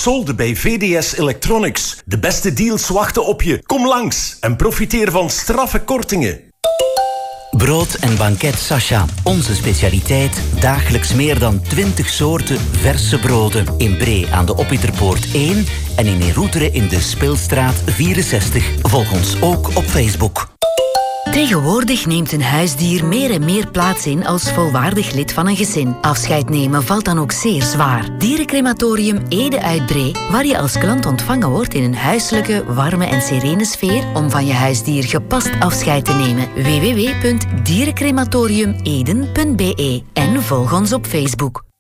solde bij VDS Electronics. De beste deals wachten op je. Kom langs en profiteer van straffe kortingen. Brood en banket Sacha. Onze specialiteit. Dagelijks meer dan 20 soorten verse broden. In Bree aan de Oppieterpoort 1 en in Roeteren in de Speelstraat 64. Volg ons ook op Facebook. Tegenwoordig neemt een huisdier meer en meer plaats in als volwaardig lid van een gezin. Afscheid nemen valt dan ook zeer zwaar. Dierencrematorium Ede uit Bree, waar je als klant ontvangen wordt in een huiselijke, warme en serene sfeer om van je huisdier gepast afscheid te nemen. www.dierencrematoriumeden.be en volg ons op Facebook.